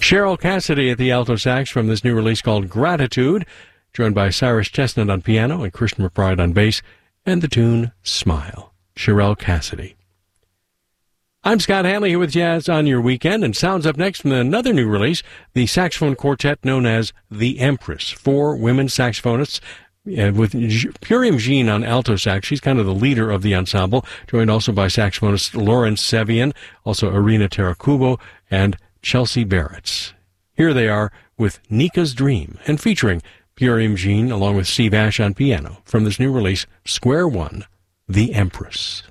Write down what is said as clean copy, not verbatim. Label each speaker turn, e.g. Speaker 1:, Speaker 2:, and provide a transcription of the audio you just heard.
Speaker 1: Cheryl Cassidy at the alto sax from this new release called Gratitude, joined by Cyrus Chestnut on piano and Christian McBride on bass, and the tune Smile. Cheryl Cassidy. I'm Scott Hanley here with Jazz on Your Weekend, and sounds up next from another new release, the saxophone quartet known as The Empress. 4 women saxophonists, with Purium Jean on alto sax. She's kind of the leader of the ensemble, joined also by saxophonist Lawrence Sevian, also Irina Tarakubo, and Chelsea Barretts. Here they are with Nika's Dream, and featuring Purium Jean along with Steve Ash on piano from this new release, Square One, The Empress.